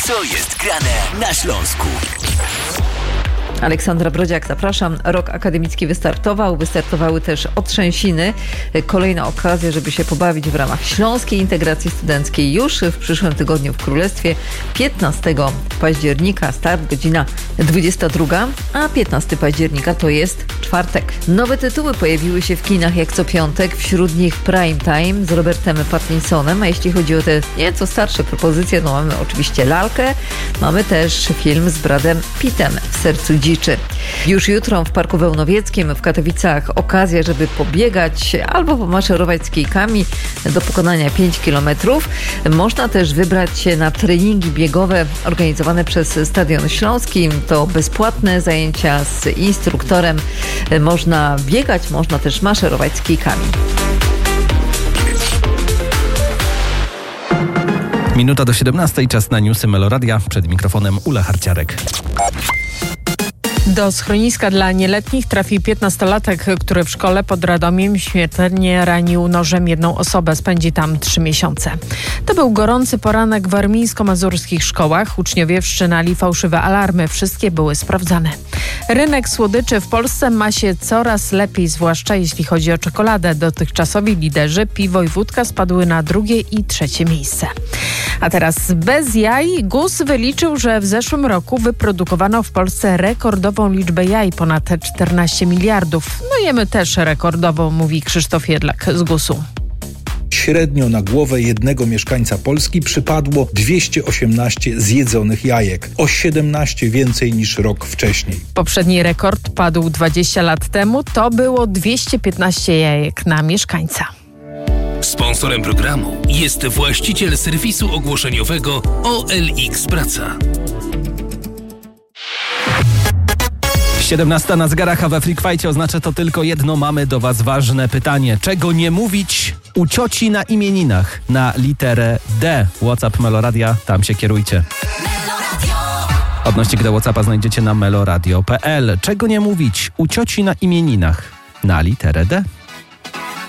Co jest grane na Śląsku? Aleksandra Brodziak, zapraszam. Rok akademicki wystartował. Wystartowały też otrzęsiny. Kolejna okazja, żeby się pobawić w ramach Śląskiej Integracji Studenckiej już w przyszłym tygodniu w Królestwie. 15 października start, godzina 22, a 15 października to jest czwartek. Nowe tytuły pojawiły się w kinach jak co piątek. Wśród nich Prime Time z Robertem Pattinsonem, a jeśli chodzi o te nieco starsze propozycje, no mamy oczywiście Lalkę, mamy też film z Bradem Pittem w Sercu dziczy. Już jutro w Parku Wełnowieckim w Katowicach okazja, żeby pobiegać albo pomaszerować z kijkami do pokonania 5 km. Można też wybrać się na treningi biegowe organizowane przez Stadion Śląski. To bezpłatne zajęcia z instruktorem. Można biegać, można też maszerować z kijkami. Minuta do 17, czas na newsy Meloradia. Przed mikrofonem Ula Harciarek. Do schroniska dla nieletnich trafił 15-latek, który w szkole pod Radomiem śmiertelnie ranił nożem jedną osobę. Spędzi tam 3 miesiące. To był gorący poranek w warmińsko-mazurskich szkołach. Uczniowie wszczynali fałszywe alarmy. Wszystkie były sprawdzane. Rynek słodyczy w Polsce ma się coraz lepiej, zwłaszcza jeśli chodzi o czekoladę. Dotychczasowi liderzy piwo i wódka spadły na 2. i 3. miejsce. A teraz bez jaj. GUS wyliczył, że w zeszłym roku wyprodukowano w Polsce rekordową liczbę jaj, ponad 14 miliardów. No jemy też rekordowo, mówi Krzysztof Jedlak z GUS-u. Średnio na głowę jednego mieszkańca Polski przypadło 218 zjedzonych jajek. O 17 więcej niż rok wcześniej. Poprzedni rekord padł 20 lat temu. To było 215 jajek na mieszkańca. Sponsorem programu jest właściciel serwisu ogłoszeniowego OLX Praca. 17 na zegarach, a we Freak Fight'cie oznacza to tylko jedno. Mamy do Was ważne pytanie. Czego nie mówić u cioci na imieninach na literę D? WhatsApp Meloradia, tam się kierujcie. Odnośnik do WhatsAppa znajdziecie na meloradio.pl. Czego nie mówić u cioci na imieninach na literę D?